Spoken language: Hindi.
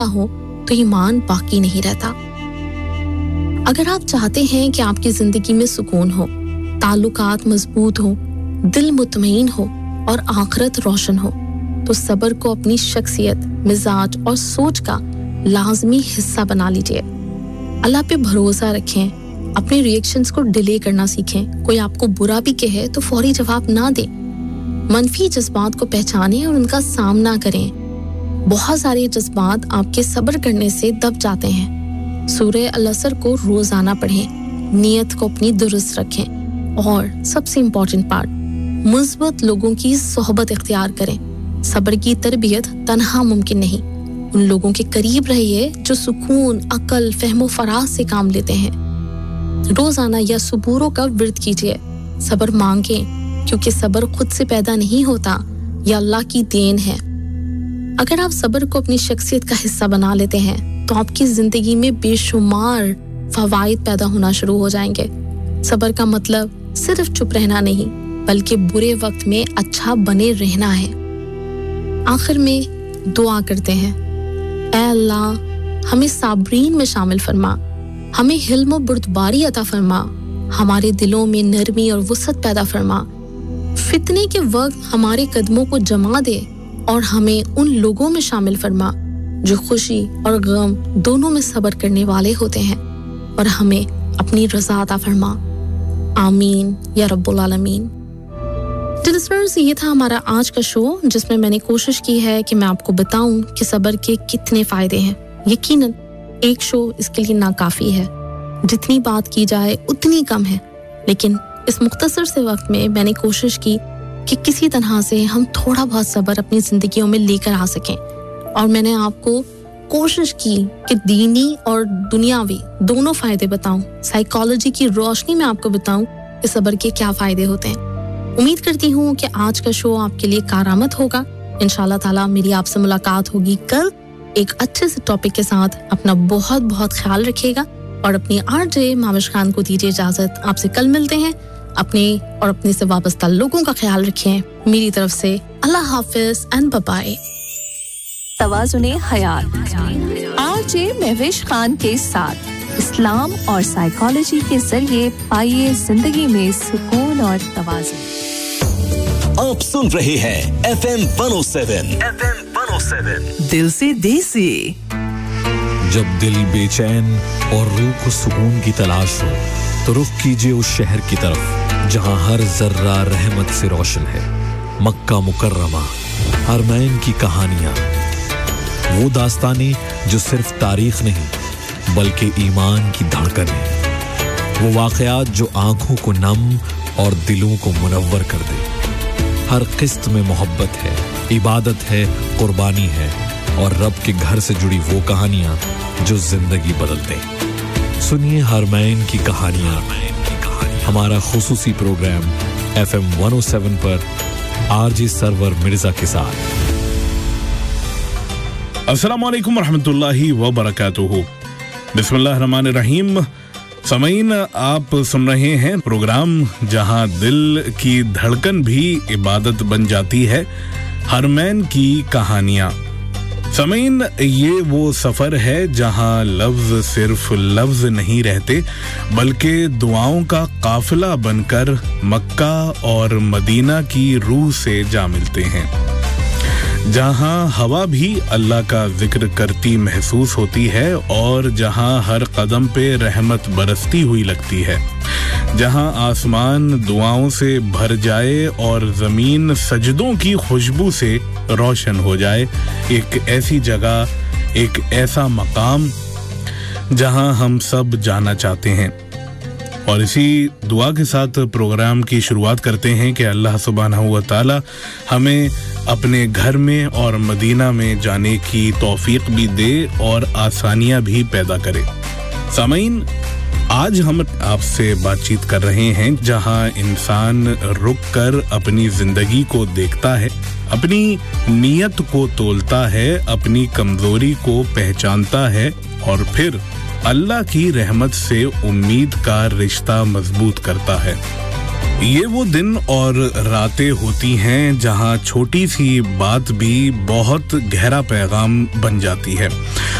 हो तो ईमान बाकी नहीं रहता। अगर आप चाहते हैं कि आपकी जिंदगी में सुकून हो, ताल्लुकात मजबूत हो, दिल मुतमईन हो और आखिरत रोशन हो, तो सब्र को अपनी शख्सियत, मिजाज और सोच का लाजमी हिस्सा बना लीजिए। अल्लाह पे भरोसा रखें, अपने रिएक्शंस को डिले करना सीखें। कोई आपको बुरा भी कहे तो फौरी जवाब ना दें। मनफी जज्बात को पहचानें और उनका सामना करें। बहुत सारे जज्बात आपके सब्र करने से दब जाते हैं। सूरह अल-असर को रोजाना पढ़ें, नियत को अपनी दुरुस्त रखें और सबसे इम्पोर्टेंट पार्ट, मुस्बत लोगों की सोहबत इख्तियार करें। सब्र की तरबियत तन्हा मुमकिन नहीं। उन लोगों के करीब रहिए जो सुकून, अकल, फहमो फराज से काम लेते हैं। रोजाना या सुबूरों का विर्द कीजिए। सब्र मांगें, क्योंकि सब्र खुद से पैदा नहीं होता, यह अल्लाह की देन है। अगर आप सब्र को अपनी शख्सियत का हिस्सा बना लेते हैं तो आपकी जिंदगी में बेशुमार फवाइद पैदा होना शुरू हो जाएंगे। सब्र का मतलब सिर्फ चुप रहना नहीं, बल्कि बुरे वक्त में अच्छा बने रहना है। आखिर में दुआ करते हैं, ऐ अल्लाह हमें साबरीन में शामिल फरमा, हमें हिल्म और बुर्दबारी अता फरमा, हमारे दिलों में नरमी और वुसअत पैदा फरमा। फितने के वक्त हमारे कदमों को जमा दे और हमें उन लोगों में शामिल फरमा जो खुशी और गम दोनों में सब्र करने वाले होते हैं, और हमें अपनी रज़ा अता फरमा। आमीन या रब्बुल आलमीन। तो लिसनर्स, ये था हमारा आज का शो, जिसमें मैंने कोशिश की है कि मैं आपको बताऊं कि सब्र के कितने फायदे हैं। यकीनन एक शो इसके लिए नाकाफी है, जितनी बात की जाए उतनी कम है, लेकिन इस मुख्तसर से वक्त में मैंने कोशिश की कि किसी तरह से हम थोड़ा बहुत सब्र अपनी जिंदगियों में लेकर आ सकें। और मैंने आपको कोशिश की कि दीनी और दुनियावी दोनों फायदे बताऊं, साइकोलॉजी की रोशनी में आपको बताऊं कि सब्र के क्या फायदे होते हैं। उम्मीद करती हूँ कि आज का शो आपके लिए कारआमद होगा। इंशाल्लाह ताला मेरी आपसे मुलाकात होगी कल एक अच्छे से टॉपिक के साथ। अपना बहुत बहुत ख्याल रखिएगा और अपनी आरजे मामिश खान को दीजिए इजाजत। आपसे कल मिलते हैं। अपने और अपने से वाबस्ता लोगों का ख्याल रखें। मेरी तरफ से अल्लाह हाफिज and bye bye. तवाज़ुने Hayat RJ Mahwish Khan के साथ इस्लाम और साइकोलॉजी के जरिए पाइए जिंदगी में सुकून और तवाज़ुन। आप सुन रहे हैं FM 107 दिल से देसी। जब दिल बेचैन और रूह को सुकून की तलाश हो तो रुख कीजिए उस शहर की तरफ जहां हर जर्रा रहमत से रोशन है। मक्का मुकर्रमा, हरमैन की कहानियां, वो दास्तानें जो सिर्फ तारीख नहीं बल्कि ईमान की धड़कन है। वो वाक़यात जो आंखों को नम और दिलों को मुनव्वर कर दे। हर किस्त में मोहब्बत है, इबादत है, कुर्बानी है और रब के घर से जुड़ी वो कहानियां जो जिंदगी बदल दें। सुनिए हरमैन की कहानियां, हमारा खुसूसी प्रोग्राम FM 107 पर आरजे सरवर मिर्जा के साथ। अस्सलाम वालेकुम रहमतुल्लाहि व बरकातुहू। बिस्मिल्लाहिर्रहमानिर्रहीम। समाईन, आप सुन रहे हैं प्रोग्राम जहां दिल की धड़कन भी इबादत बन जाती है, हरमैन की कहानियां। समाईन, ये वो सफर है जहां लफ्ज सिर्फ लफ्ज नहीं रहते बल्कि दुआओं का काफिला बनकर मक्का और मदीना की रूह से जा मिलते हैं, जहां हवा भी अल्लाह का जिक्र करती महसूस होती है और जहां हर कदम पे रहमत बरसती हुई लगती है, जहां आसमान दुआओं से भर जाए और जमीन सजदों की खुशबू से रोशन हो जाए। एक ऐसी जगह, एक ऐसा मकाम जहां हम सब जाना चाहते हैं। और इसी दुआ के साथ प्रोग्राम की शुरुआत करते हैं कि अल्लाह सुब्हानहू व तआला हमें अपने घर में और मदीना में जाने की तौफीक भी दे और आसानियां भी पैदा करे। सामीन, आज हम आपसे बातचीत कर रहे हैं जहां इंसान रुक कर अपनी जिंदगी को देखता है, अपनी नीयत को तोलता है, अपनी कमजोरी को पहचानता है और फिर अल्लाह की रहमत से उम्मीद का रिश्ता मजबूत करता है। ये वो दिन और रातें होती हैं जहां छोटी सी बात भी बहुत गहरा पैगाम बन जाती है।